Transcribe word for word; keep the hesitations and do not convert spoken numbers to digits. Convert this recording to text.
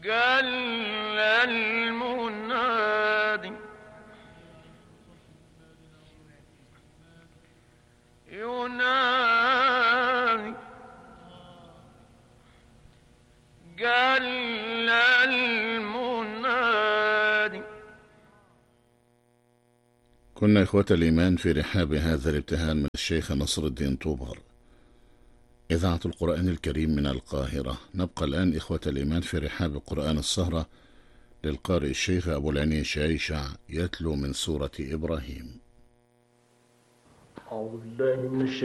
جل المنادي ينادي جل المنادي. كنا إخوة الإيمان في رحاب هذا الابتهال من الشيخ نصر الدين طوبار، إذاعة القرآن الكريم من القاهرة. نبقى الآن إخوة الإيمان في رحاب قرآن السهرة للقارئ الشيخ أبو العيني شايشع يتلو من سورة إبراهيم. أعوذ بالله من الشيطان